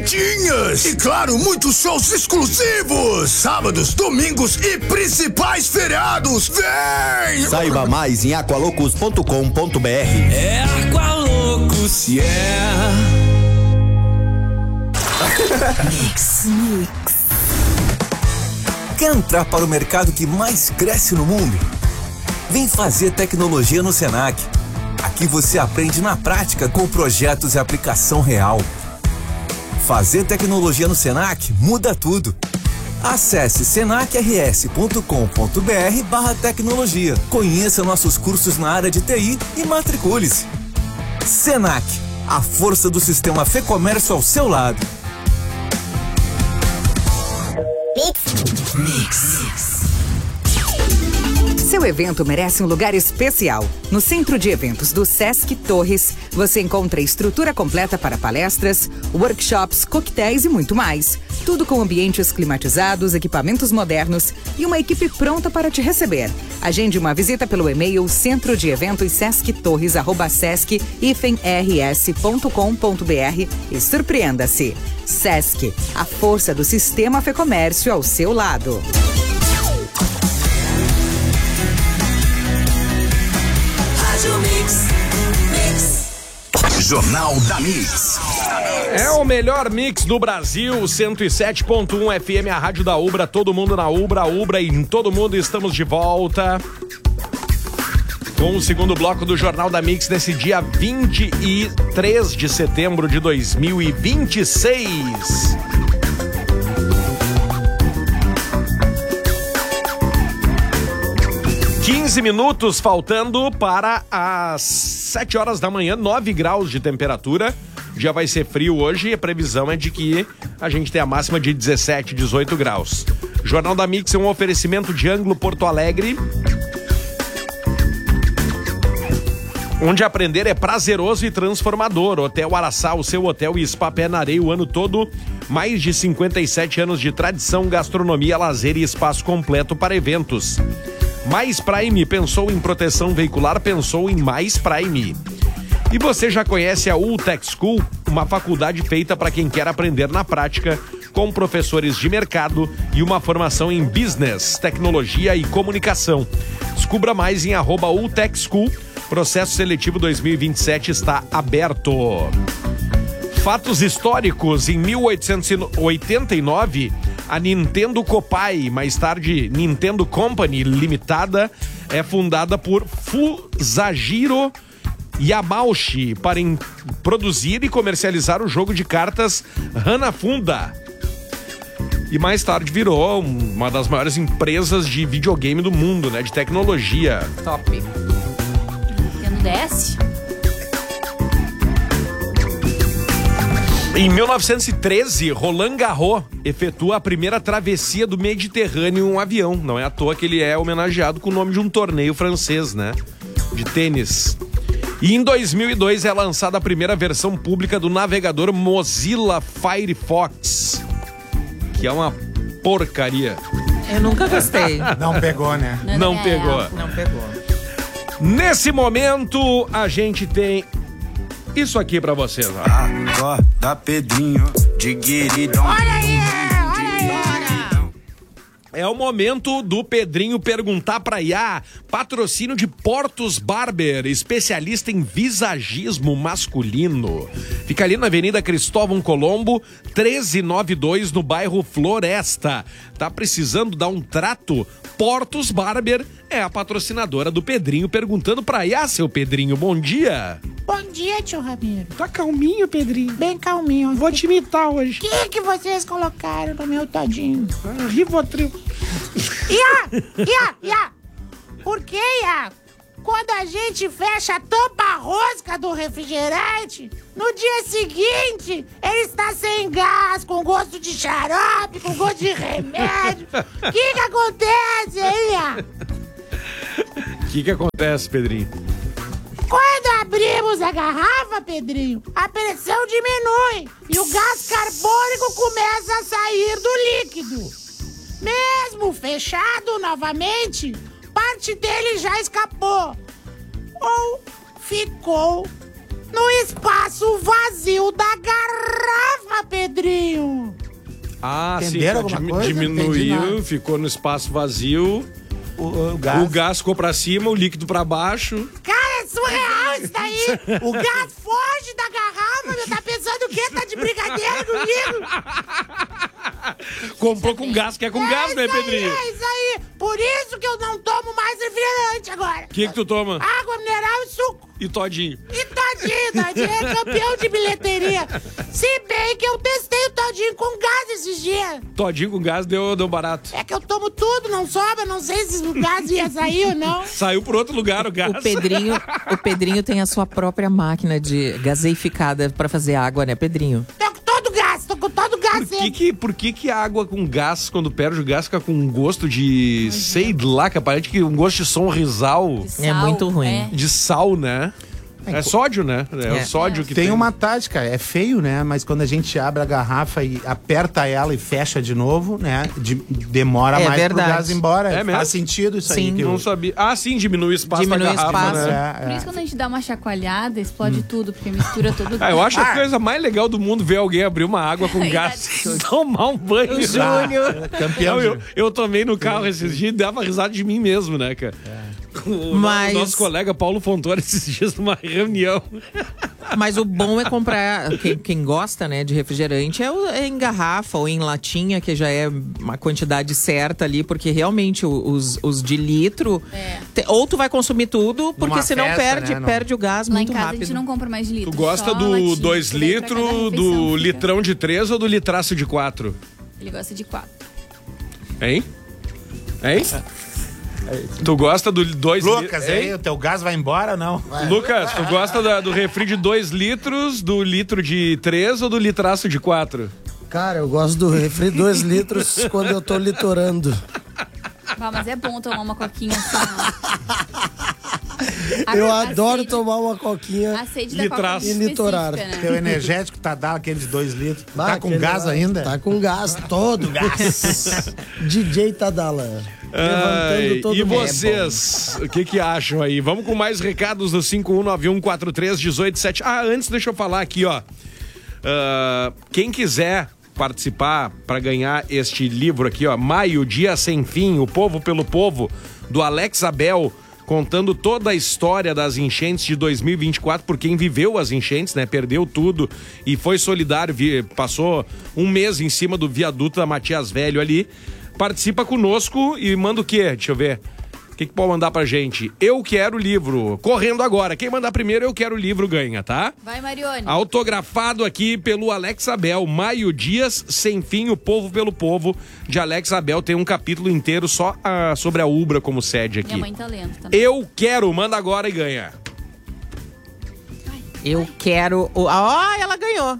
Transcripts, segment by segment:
piadinhas e, claro, muitos shows exclusivos. Sábados, domingos e principais feriados. Vem! Saiba mais em aqualocos.com.br. É Aqualocos, yeah! Mix. Quer entrar para o mercado que mais cresce no mundo? Vem fazer tecnologia no Senac. Aqui você aprende na prática com projetos e aplicação real. Fazer tecnologia no Senac muda tudo. Acesse senacrs.com.br/tecnologia. Conheça nossos cursos na área de TI e matricule-se. Senac, a força do sistema Fê-Comércio ao seu lado. Mix. Seu evento merece um lugar especial. No Centro de Eventos do Sesc Torres, você encontra estrutura completa para palestras, workshops, coquetéis e muito mais. Tudo com ambientes climatizados, equipamentos modernos e uma equipe pronta para te receber. Agende uma visita pelo e-mail centrodieventos.sesc-rs.com.br e surpreenda-se. Sesc, a força do sistema Fê-Comércio ao seu lado. Jornal da Mix. É o melhor mix do Brasil, 107.1 FM, a rádio da Ubra, todo mundo na Ubra, Ubra e em todo mundo. Estamos de volta com o segundo bloco do Jornal da Mix nesse dia 23 de setembro de 2026. Minutos faltando para as 7 horas da manhã, 9 graus de temperatura. Já vai ser frio hoje e a previsão é de que a gente tem a máxima de 17, 18 graus. Jornal da Mix é um oferecimento de Ângulo Porto Alegre, onde aprender é prazeroso e transformador. Hotel Araçá, o seu hotel e spa pé na areia o ano todo. Mais de 57 anos de tradição, gastronomia, lazer e espaço completo para eventos. Mais Prime, pensou em proteção veicular, pensou em Mais Prime. E você já conhece a Ultech School, uma faculdade feita para quem quer aprender na prática, com professores de mercado e uma formação em business, tecnologia e comunicação. Descubra mais em @Ultech School. Processo seletivo 2027 está aberto. Fatos históricos. Em 1889, a Nintendo Kopai, mais tarde Nintendo Company Limitada, é fundada por Fusajiro Yamauchi para produzir e comercializar o jogo de cartas Hanafunda. E mais tarde virou uma das maiores empresas de videogame do mundo, né? De tecnologia. Top. Nintendo DS? Em 1913, Roland Garros efetua a primeira travessia do Mediterrâneo em um avião. Não é à toa que ele é homenageado com o nome de um torneio francês, né? De tênis. E em 2002 é lançada a primeira versão pública do navegador Mozilla Firefox, que é uma porcaria. Eu nunca gostei. Não pegou, né? Não pegou. Não pegou. Nesse momento, a gente tem isso aqui pra vocês. Acorda, Pedrinho, de gueridão. Olha aí! É o momento do Pedrinho perguntar pra Iá. Patrocínio de Portos Barber, especialista em visagismo masculino. Fica ali na Avenida Cristóvão Colombo, 1392, no bairro Floresta. Tá precisando dar um trato? Portos Barber é a patrocinadora do Pedrinho perguntando pra Iá, seu Pedrinho. Bom dia. Bom dia, tio Ramiro. Tá calminho, Pedrinho? Bem calminho. Vou te imitar hoje. O que vocês colocaram no meu todinho? Rivotril. Ia! Por que, Ia? Quando a gente fecha a tampa rosca do refrigerante, no dia seguinte, ele está sem gás, com gosto de xarope, com gosto de remédio. O que acontece, Ia? O que acontece, Pedrinho? Quando abrimos a garrafa, Pedrinho, a pressão diminui e o gás carbônico começa a sair do líquido. Mesmo fechado novamente, parte dele já escapou ou ficou no espaço vazio da garrafa, Pedrinho. Entenderam alguma coisa? Não entendi Diminuiu, nada. ficou no espaço vazio. O gás. O gás ficou pra cima, o líquido pra baixo. Cara, é surreal isso daí. O gás foge da garrafa, meu. Tá pensando o quê? Tá de brincadeira comigo? Comprou com gás, quer com gás, né, Pedrinho? É isso aí. Por isso que eu não tomo mais refrigerante agora. O que tu toma? Água mineral e suco. E todinho. E Todinho é campeão de bilheteria. Se bem que eu testei o Todinho com gás esses dias. Todinho com gás deu barato. É que eu tomo tudo, não sobra, não sei se o gás ia sair ou não. Saiu por outro lugar o gás. O Pedrinho tem a sua própria máquina de gaseificada pra fazer água, né, Pedrinho? Tô com todo gás, Por que a água com gás, quando perde o gás, fica com um gosto de, sei lá, que aparece que um gosto de sonrisal. É muito ruim. De sal, né? É sódio, né? É o sódio que tem uma tática, é feio, né? Mas quando a gente abre a garrafa e aperta ela e fecha de novo, né? Demora mais pro gás ir embora. É mesmo? Faz sentido isso aí. Sim, não sabia. Ah, sim, diminui o espaço da garrafa, né? Por isso, quando a gente dá uma chacoalhada, explode tudo, porque mistura todo. Eu acho a coisa mais legal do mundo ver alguém abrir uma água com gás e tomar um banho. O Júnior. Campeão. Eu tomei no carro esses dias e dava risada de mim mesmo, né, cara? O nosso colega Paulo Fontoura esses dias numa reunião. Mas o bom é comprar, quem gosta, né, de refrigerante, é em garrafa ou em latinha, que já é uma quantidade certa ali, porque realmente os de litro, ou tu vai consumir tudo, porque Numa senão festa, perde o gás Lá muito em casa rápido. a gente não compra mais de litro. Tu gosta só do latinha, 2 que daí pra cada litros, refeição do fica. litrão de 3 ou do litraço de 4? Ele gosta de 4. Hein? Tu gosta do 2 litros? Lucas, aí o teu gás vai embora ou não? Lucas, tu gosta do refri de 2 litros, do litro de 3 ou do litraço de 4? Cara, eu gosto do refri 2 litros quando eu tô litorando. Mas é bom tomar uma coquinha assim, ó. Eu adoro tomar uma coquinha A sede da coca e litorar. específica, né? Teu energético tá dando aquele de 2 litros. Bah, Tá com aquele gás lá ainda? Tá com gás, todo gás. DJ Tadala. Levantando todo E mundo. vocês, o que acham aí? Vamos com mais recados do 5191431877. Antes deixa eu falar aqui, ó. Quem quiser participar para ganhar este livro aqui, ó, Maio, Dia Sem Fim, O Povo pelo Povo, do Alex Abel, contando toda a história das enchentes de 2024, por quem viveu as enchentes, né? Perdeu tudo e foi solidário, passou um mês em cima do viaduto da Matias Velho ali. Participa conosco e manda o quê? Deixa eu ver. O que pode mandar pra gente? Eu quero o livro. Correndo agora. Quem mandar primeiro, eu quero o livro, ganha, tá? Vai, Marione. Autografado aqui pelo Alex Abel. Maio, Dias Sem Fim, O Povo pelo Povo, de Alex Abel. Tem um capítulo inteiro só sobre a Ubra como sede aqui. Minha mãe tá lendo também. Eu quero. Manda agora e ganha. Eu quero... ela ganhou.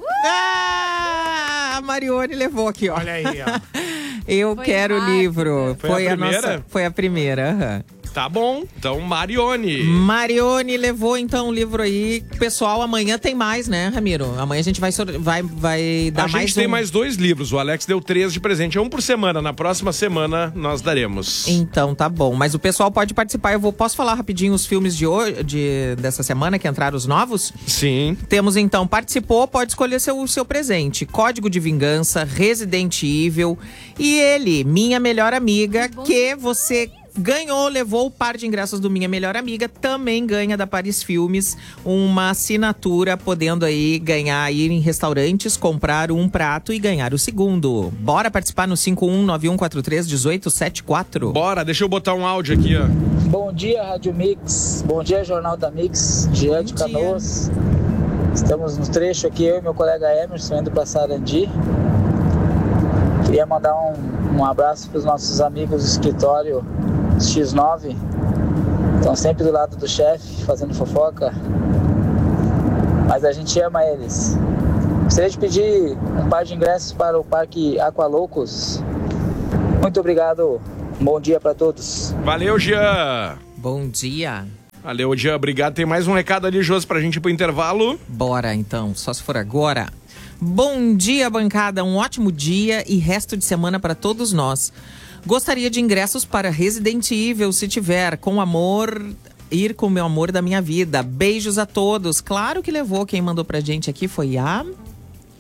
A Marione levou aqui, ó. Olha aí, ó. Eu quero o livro. Foi a primeira? Foi a primeira, aham. Tá bom. Então, Marione. Marione levou, então, o livro aí. Pessoal, amanhã tem mais, né, Ramiro? Amanhã a gente vai dar mais A gente tem um. mais 2 livros. O Alex deu 3 de presente. É um por semana. Na próxima semana, nós daremos. Então, tá bom. Mas o pessoal pode participar. Posso falar rapidinho os filmes de hoje, dessa semana, que entraram os novos? Sim. Temos, então, participou, pode escolher o seu presente. Código de Vingança, Resident Evil e ele, Minha Melhor Amiga, que você... ganhou, levou o par de ingressos do Minha Melhor Amiga, também ganha da Paris Filmes uma assinatura, podendo aí ganhar, ir em restaurantes, comprar um prato e ganhar o segundo. Bora participar no 5191431874. Bora, deixa eu botar um áudio aqui, ó. Bom dia, Rádio Mix. Bom dia, Jornal da Mix. Jean de Canoas. Estamos no trecho aqui, eu e meu colega Emerson, indo para Sarandi. Queria mandar um abraço para os nossos amigos do escritório X9. Estão sempre do lado do chefe, fazendo fofoca. Mas a gente ama eles. Gostaria de pedir um par de ingressos para o Parque Aqualoucos. Muito obrigado. Bom dia para todos. Valeu, Jean. Bom dia. Valeu, Jean. Obrigado. Tem mais um recado ali, Josi, pra gente ir pro intervalo. Bora, então. Só se for agora. Bom dia, bancada. Um ótimo dia e resto de semana para todos nós. Gostaria de ingressos para Resident Evil, se tiver. Com amor, ir com o meu amor da minha vida. Beijos a todos. Claro que levou. Quem mandou pra gente aqui foi a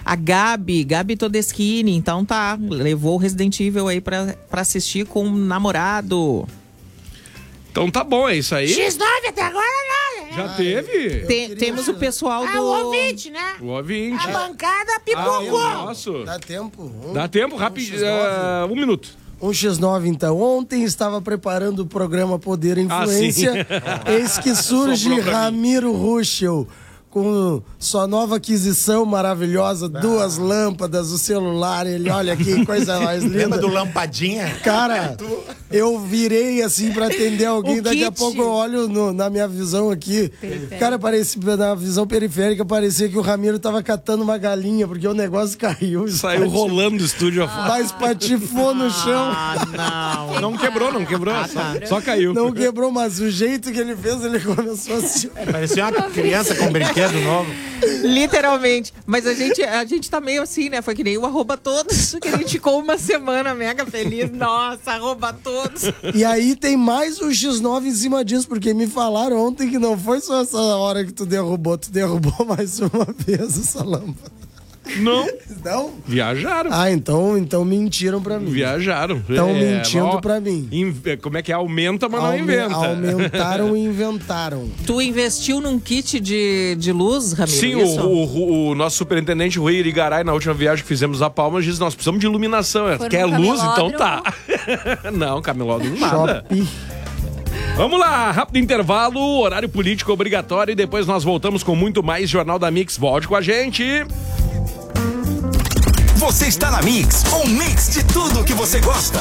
A Gabi Todeschini, então tá, levou o Resident Evil aí pra assistir com o namorado. Então tá bom, é isso aí. X9 até agora nada. Já teve? Temos o pessoal do... o ouvinte, né? O ouvinte. A bancada pipocou. Nossa. Dá tempo? Dá tempo, rápido. 1 minuto. Um X9, então. Ontem estava preparando o programa Poder e Influência. Eis que surge Ramiro Ruschel com sua nova aquisição maravilhosa, 2 lâmpadas, o celular, ele olha que coisa mais linda. Lembra do Lampadinha? Cara, eu virei assim pra atender alguém, daqui a pouco eu olho na minha visão aqui, cara, na visão periférica, parecia que o Ramiro tava catando uma galinha, porque o negócio caiu. Saiu rolando do estúdio afora. Mas espatifou no chão. Não quebrou. Só caiu. Não quebrou, mas o jeito que ele fez, ele começou assim. Parecia uma criança com brinquedo novo. Literalmente. Mas a gente tá meio assim, né? Foi que nem o @todos, que a gente ficou uma semana mega feliz. Nossa, @todos. E aí tem mais o X9 em cima disso, porque me falaram ontem que não foi só essa hora que tu derrubou mais uma vez essa lâmpada. Não. Não? Viajaram. Ah, então mentiram pra mim. Viajaram. Estão mentindo pra mim. Como é que é? Aumenta, mas não inventa. Aumentaram e inventaram. Tu investiu num kit de luz, Ramiro? Sim, o nosso superintendente Rui Irigaray, na última viagem que fizemos a Palmas, disse: nós precisamos de iluminação. Quer luz? Então tá. Não, camelódromo nada. Shopping. Vamos lá, rápido intervalo, horário político obrigatório e depois nós voltamos com muito mais Jornal da Mix. Volte com a gente. Você está na Mix, um mix de tudo que você gosta.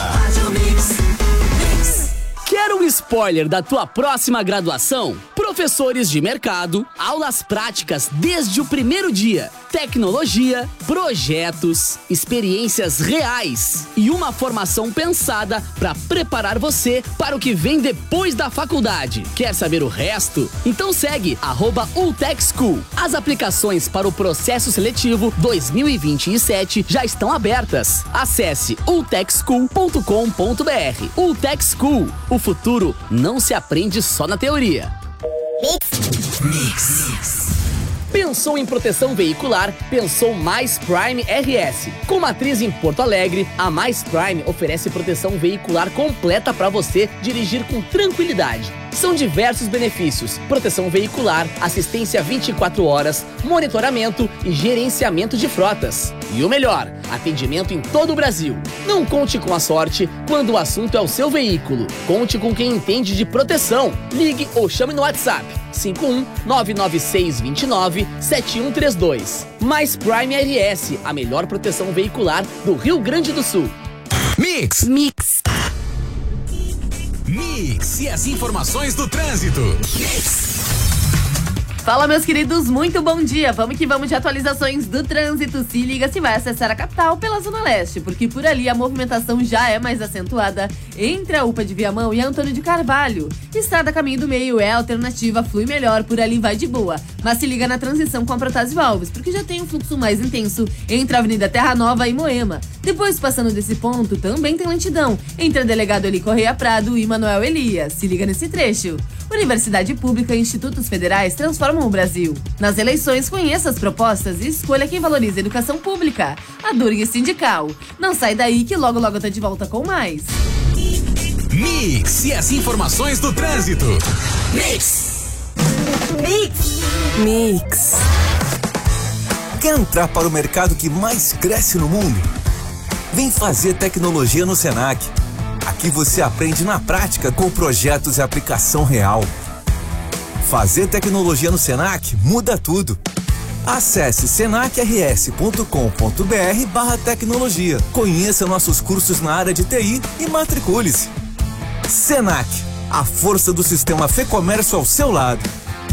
Quer um spoiler da tua próxima graduação? Professores de mercado, aulas práticas desde o primeiro dia, tecnologia, projetos, experiências reais e uma formação pensada para preparar você para o que vem depois da faculdade. Quer saber o resto? Então segue @UTechSchool. As aplicações para o processo seletivo 2027 já estão abertas. Acesse utechschool.com.br. UTechSchool. O futuro não se aprende só na teoria. Mix. Pensou em proteção veicular? Pensou Mais Prime RS. Com matriz em Porto Alegre, a Mais Prime oferece proteção veicular completa para você dirigir com tranquilidade. São diversos benefícios: proteção veicular, assistência 24 horas, monitoramento e gerenciamento de frotas. E o melhor, atendimento em todo o Brasil. Não conte com a sorte quando o assunto é o seu veículo. Conte com quem entende de proteção. Ligue ou chame no WhatsApp 51-99629-7132. Mais Prime RS, a melhor proteção veicular do Rio Grande do Sul. Mix e as informações do trânsito. Fala, meus queridos, muito bom dia. Vamos que vamos de atualizações do trânsito. Se liga se vai acessar a capital pela Zona Leste, porque por ali a movimentação já é mais acentuada entre a UPA de Viamão e Antônio de Carvalho. Estrada Caminho do Meio é a alternativa, flui melhor, por ali vai de boa. Mas se liga na transição com a Protásio Alves, porque já tem um fluxo mais intenso entre a Avenida Terra Nova e Moema. Depois, passando desse ponto, também tem lentidão entre a Delegado Eli Correia Prado e Manuel Elias. Se liga nesse trecho. Universidade Pública e Institutos Federais transformam o Brasil. Nas eleições, conheça as propostas e escolha quem valoriza a educação pública. A Durg Sindical. Não sai daí que logo logo eu tô de volta com mais. Mix e as informações do trânsito. Mix. Quer entrar para o mercado que mais cresce no mundo? Vem fazer tecnologia no Senac. Aqui você aprende na prática com projetos e aplicação real. Fazer tecnologia no Senac muda tudo. Acesse senacrs.com.br/tecnologia. Conheça nossos cursos na área de TI e matricule-se. Senac, a força do sistema Fê-Comércio ao seu lado.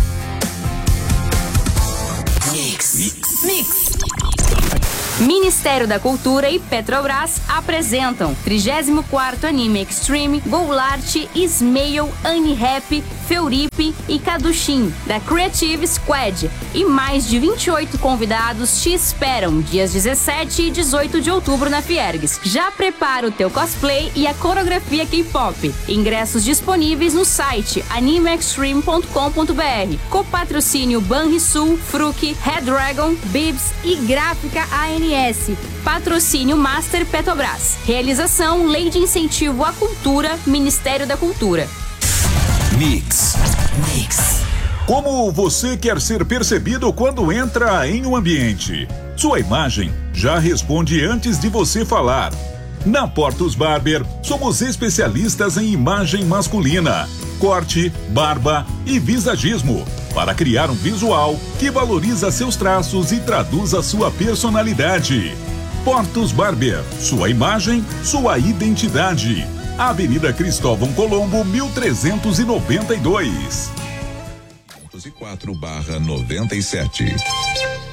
Mix. Ministério da Cultura e Petrobras apresentam 34º Anime Extreme, Goulart, Ismail, Annie Rap, Feuripe e Caduchim, da Creative Squad. E mais de 28 convidados te esperam dias 17 e 18 de outubro na Fiergues. Já prepara o teu cosplay e a coreografia K-pop. Ingressos disponíveis no site animeextreme.com.br. Com patrocínio Banrisul, Fruc, Red Dragon, Bibs e Gráfica ANS. Patrocínio Master Petrobras. Realização Lei de Incentivo à Cultura, Ministério da Cultura. Mix. Como você quer ser percebido quando entra em um ambiente? Sua imagem já responde antes de você falar. Na Portos Barber, somos especialistas em imagem masculina, corte, barba e visagismo, para criar um visual que valoriza seus traços e traduz a sua personalidade. Portos Barber, sua imagem, sua identidade. Avenida Cristóvão Colombo, 1392. 4/97.